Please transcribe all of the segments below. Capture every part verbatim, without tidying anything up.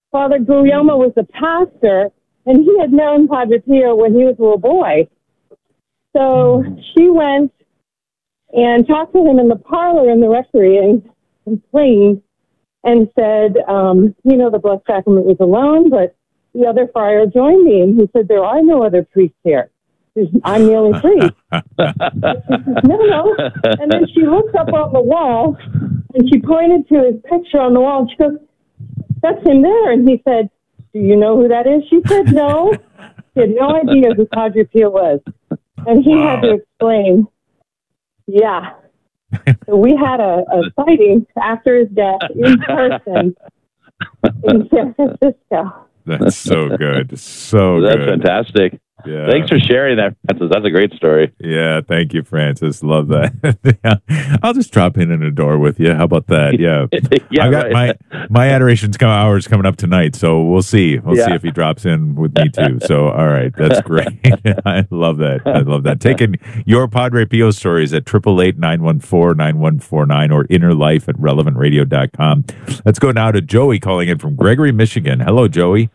Father Guglielmo was a pastor, and he had known Padre Pio when he was a little boy. So she went and talked to him in the parlor in the rectory and complained and said, um, you know, the Blessed Sacrament was alone, but the other friar joined me. And he said, there are no other priests here. I'm the only priest. Says, no, no. And then she looked up on the wall, and she pointed to his picture on the wall, and she goes, that's him there. And he said, do you know who that is? She said, no. She had no idea who Padre Pio was. And he wow. had to explain, yeah. So we had a, a sighting after his death in person in San Francisco. That's so good. So That's good. fantastic. Yeah. Thanks for sharing that, Francis. That's a great story. Yeah, thank you, Francis. Love that. Yeah. I'll just drop in in a door with you. How about that? Yeah, yeah I got right. my my adoration's come hours coming up tonight, so we'll see. We'll yeah. see if he drops in with me too. So, all right, that's great. I love that. I love that. Taking your Padre Pio stories at triple eight nine one four nine one four nine or inner life at relevant radio dot com. Let's go now to Joey calling in from Gregory, Michigan. Hello, Joey.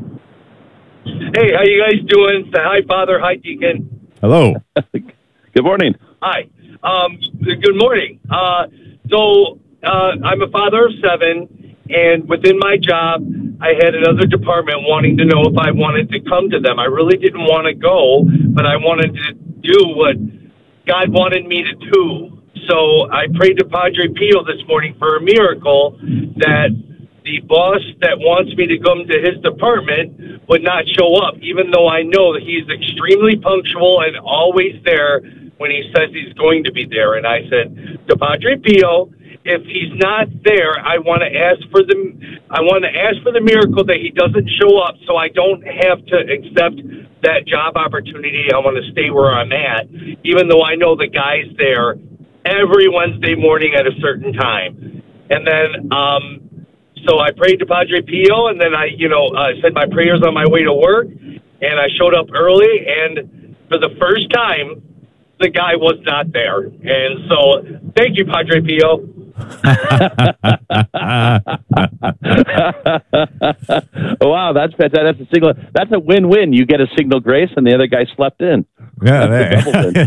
Hey, how you guys doing? Say hi, Father. Hi, Deacon. Hello. Good morning. Hi. Um, good morning. Uh, so uh, I'm a father of seven, and within my job, I had another department wanting to know if I wanted to come to them. I really didn't want to go, but I wanted to do what God wanted me to do. So I prayed to Padre Pio this morning for a miracle that the boss that wants me to come to his department would not show up, even though I know that he's extremely punctual and always there when he says he's going to be there. And I said to Padre Pio, if he's not there, I want to ask for the I want to ask for the miracle that he doesn't show up, so I don't have to accept that job opportunity. I want to stay where I'm at, even though I know the guy's there every Wednesday morning at a certain time. And then, um, So I prayed to Padre Pio, and then I, you know, uh, said my prayers on my way to work, and I showed up early, and for the first time, the guy was not there. And so, thank you, Padre Pio. Wow, that's fantastic. That's a signal. That's a win-win. You get a signal grace, and the other guy slept in. Yeah.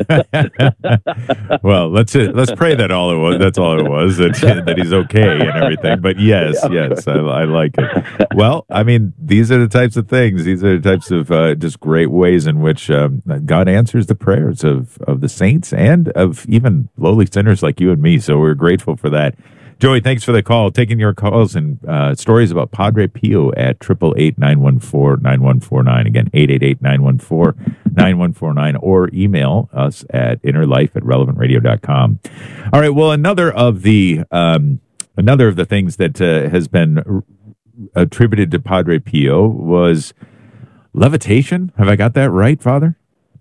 Well, let's uh, let's pray that all it was. That's all it was. That, that he's okay and everything. But yes, yeah, yes, I, I like it. Well, I mean, these are the types of things. These are the types of uh, just great ways in which um, God answers the prayers of of the saints and of even lowly sinners like you and me. So we're grateful for that. Joey, thanks for the call. Taking your calls and uh, stories about Padre Pio at triple eight nine one four nine one four nine. Again, eight eight eight nine one four nine one four nine, or email us at innerlife at relevant radio dot com. All right. Well, another of the um, another of the things that uh, has been r- attributed to Padre Pio was levitation. Have I got that right, Father?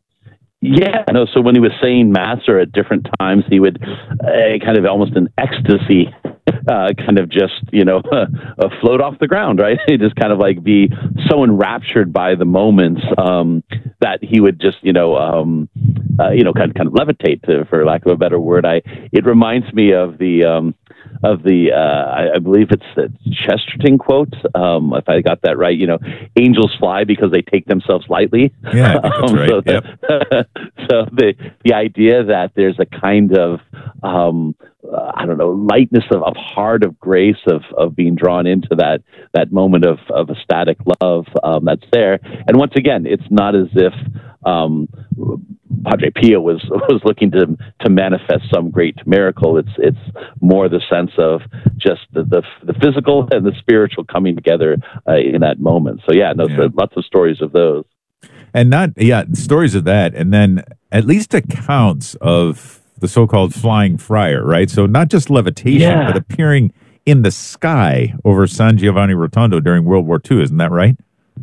Yeah, no. So when he was saying Mass, or at different times, he would uh, kind of almost in ecstasy, uh, kind of just you know uh, uh, float off the ground, right? He just kind of like be so enraptured by the moments um, that he would just you know um, uh, you know kind of, kind of levitate, to, for lack of a better word. I it reminds me of the. Um, Of the, uh, I, I believe it's the Chesterton quote, um, if I got that right. You know, angels fly because they take themselves lightly. Yeah, that's um, right. So, yep. the, so the the idea that there's a kind of um, uh, I don't know lightness of, of heart, of grace, of of being drawn into that that moment of of ecstatic love um, that's there. And once again, it's not as if um, Padre Pio was was looking to to manifest some great miracle. It's it's more the sense of just the the, the physical and the spiritual coming together uh, in that moment. So yeah, no, yeah. So lots of stories of those. And not yeah, stories of that, and then at least accounts of the so-called flying friar, right? So not just levitation, Yeah. but appearing in the sky over San Giovanni Rotondo during World War Two. Isn't that right?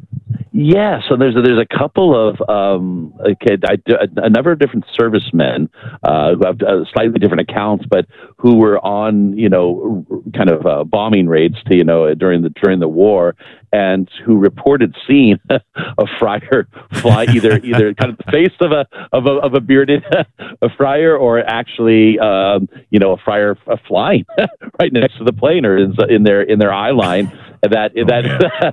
Yeah, so there's a, there's a couple of um, okay, I, a number of different servicemen uh, who have uh, slightly different accounts, but who were on you know kind of uh, bombing raids to you know during the during the war, and who reported seeing a friar fly either either kind of the face of a of a, of a bearded a friar, or actually um, you know a friar flying right next to the plane, or in, in their in their eye line. That oh, that